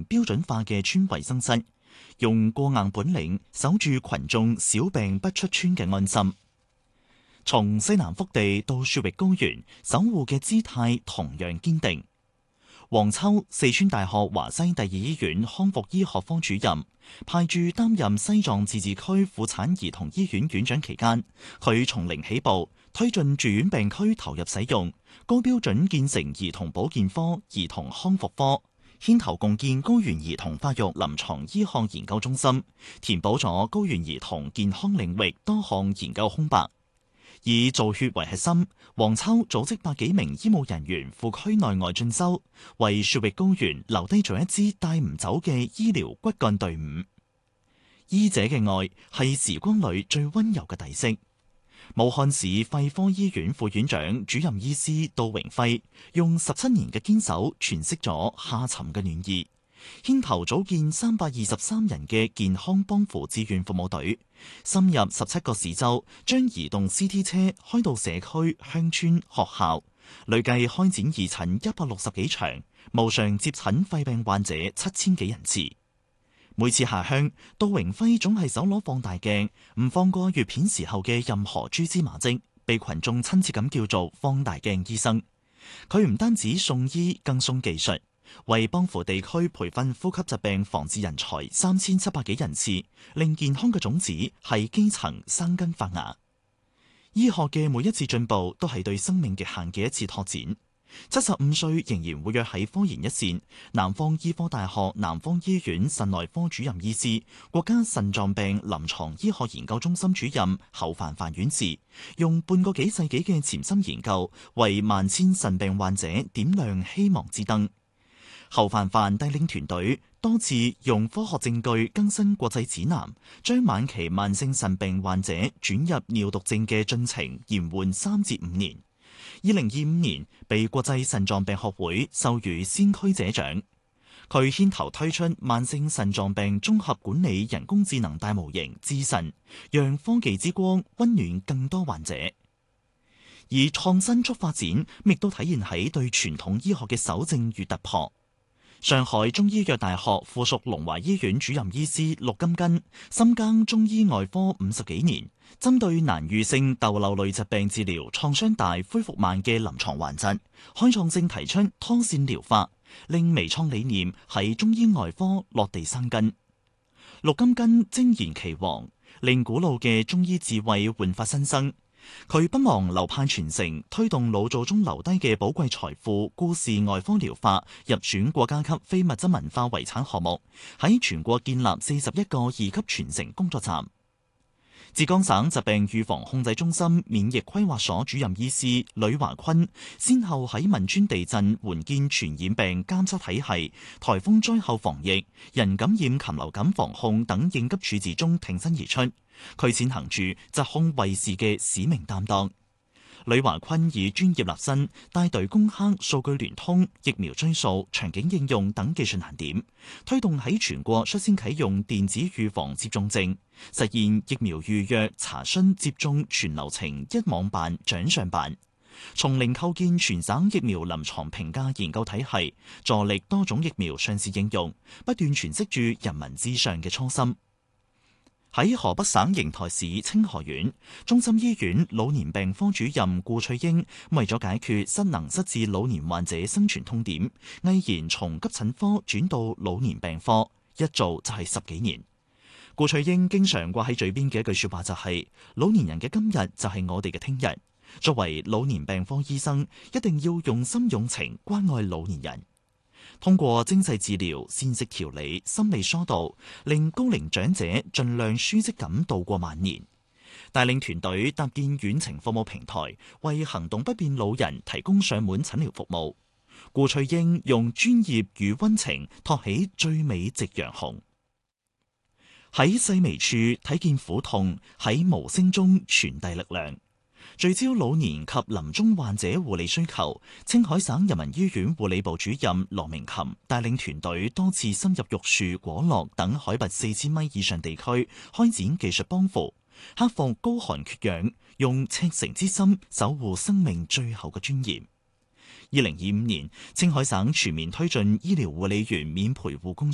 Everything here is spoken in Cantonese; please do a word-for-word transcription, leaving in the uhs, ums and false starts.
標準化嘅村衛生室，用過硬本領守住群眾小病不出村嘅安心。從西南福地到雪域高原，守護嘅姿態同樣堅定。黃秋，四川大學華西第二醫院康復醫學科主任，派駐擔任西藏自治區婦產兒童醫院院長期間，佢從零起步，推進住院病區投入使用，高標準建成兒童保健科、兒童康復科，牽頭共建高原兒童發育臨床醫學研究中心，填補咗高原兒童健康領域多項研究空白。以造血為核心，黃秋組織百幾名醫務人員赴區內外進修，為雪域高原留低咗一支帶唔走嘅醫療骨幹隊伍。醫者嘅愛係時光裏最溫柔嘅底色。武漢市肺科醫院副院長、主任醫師杜榮輝用十七年嘅堅守詮釋咗下沉嘅暖意，牽頭組建三百二十三人嘅健康幫扶志願服務隊，深入十七個市州，將移動 C T 車開到社區、鄉村、學校，累計開展義診一百六十幾場，無償接診肺病患者七千幾人次。每次下鄉，杜榮輝總係手攞放大鏡，唔放過閱片時候嘅任何蛛絲馬跡，被群眾親切咁叫做放大鏡醫生。佢唔單止送醫，更送技術，為幫扶地區培訓呼吸疾病防治人才三千七百幾人次，令健康嘅種子喺基層生根發芽。醫學嘅每一次進步，都係對生命極限嘅一次拓展。七十五歲仍然活躍喺科研一線，南方醫科大學南方醫院腎內科主任醫師、國家腎臟病臨床醫學研究中心主任侯凡凡院士，用半個幾世紀嘅潛心研究，為萬千腎病患者點亮希望之燈。侯凡凡帶領團隊多次用科學證據更新國際指南，將晚期慢性腎病患者轉入尿毒症嘅進程延緩三至五年。二零二五年被國際腎臟病學會授予先驅者獎。佢牽頭推出慢性腎臟病綜合管理人工智能大模型智腎，讓科技之光溫暖更多患者。而創新速發展亦都體現喺對傳統醫學嘅守正與突破。上海中醫藥大學附屬龍華醫院主任醫師陸金根深耕中醫外科五十幾年，針對難癒性竇瘤類疾病治療創傷大、恢復慢嘅臨床患疾，開創性提出拖線療法，令微創理念喺中醫外科落地生根。陸金根精研其黃，令古老嘅中醫智慧煥發新生。佢不忘流派傳承，推動老祖宗留低嘅寶貴財富——故事外科療法入選國家級非物質文化遺產項目，喺全國建立四十一個二級傳承工作站。浙江省疾病預防控制中心免疫規劃所主任醫師呂華坤，先後喺汶川地震援建傳染病監測體系、颱風災後防疫、人感染禽流感防控等應急處置中挺身而出，佢踐行住疾控衛士嘅使命擔當。呂華坤以專業立身，帶隊攻克數據聯通、疫苗追溯、場景應用等技術難點，推動喺全國率先啟用電子預防接種證，實現疫苗預約、查詢、接種全流程一網辦、掌上辦。從零構建全省疫苗臨床評價研究體系，助力多種疫苗上市應用，不斷詮釋住人民至上嘅初心。喺河北省邢台市清河縣中心醫院老年病科主任顧翠英，為咗解決失能失智老年患者生存痛點，毅然從急診科轉到老年病科，一做就係十幾年。顧翠英經常掛喺嘴邊嘅一句說話就係、是：老年人嘅今日就係我哋嘅聽日。作為老年病科醫生，一定要用心用情關愛老年人。通過精細治療、膳食調理、心理疏導，令高齡長者盡量舒適咁度過晚年。帶領團隊搭建遠程服務平台，為行動不便老人提供上門診療服務。顧翠英用專業與溫情托起最美夕陽紅。喺細微處睇見苦痛，喺無聲中傳遞力量。聚焦老年及臨終患者護理需求，青海省人民醫院護理部主任羅明琴帶領團隊多次深入玉樹、果樂等海拔四千米以上地區，開展技術幫扶，克服高寒缺氧，用赤誠之心守護生命最後嘅尊嚴。二零二五年，青海省全面推進醫療護理員免陪護工作。